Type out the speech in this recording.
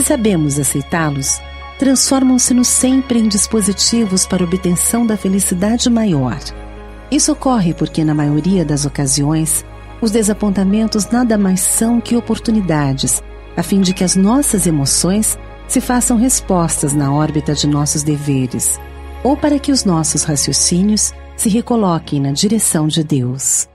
se sabemos aceitá-los, transformam-se-nos sempre em dispositivos para a obtenção da felicidade maior. Isso ocorre porque, na maioria das ocasiões, os desapontamentos nada mais são que oportunidades, a fim de que as nossas emoções se façam respostas na órbita de nossos deveres, ou para que os nossos raciocínios se recoloquem na direção de Deus.